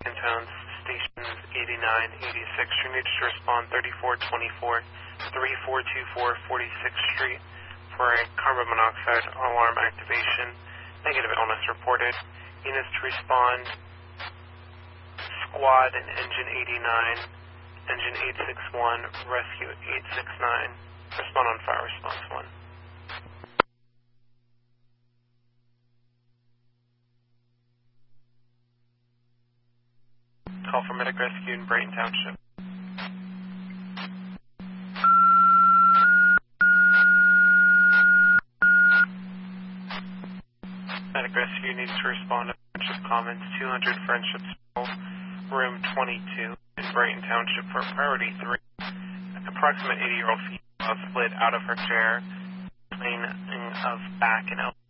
Tones, stations 89, 86. You need to respond 3424, 3424 46th Street for a carbon monoxide alarm activation. Negative illness reported. Units to respond, Squad and Engine 89, Engine 861, Rescue 869. Respond on fire response 1. Call for medic rescue in Brayton Township. Medic rescue needs to respond to Friendship Commons, 200 Friendship School, room 22 in Brayton Township for priority 3. Approximate 80-year-old female split out of her chair, complaining of back and elbow